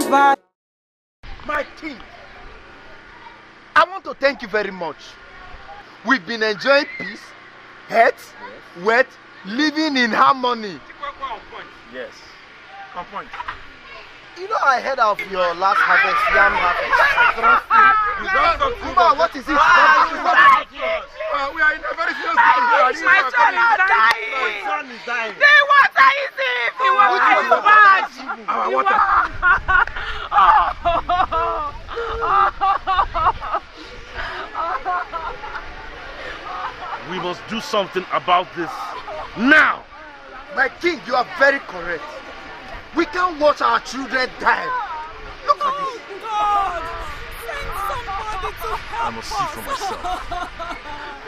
survive. My king, I want to thank you very much. We've been enjoying peace, health, wealth, living in harmony. Yes. On point. You know, I heard of your last harvest, yam harvest. Uma, what is it? We are in a very serious situation. My son is dying. My son is dying. The water is it. The water is bad. Our water. We must do something about this now. My king, you are very correct. We can't watch our children die. Look at this. God, send somebody to help I must see for myself.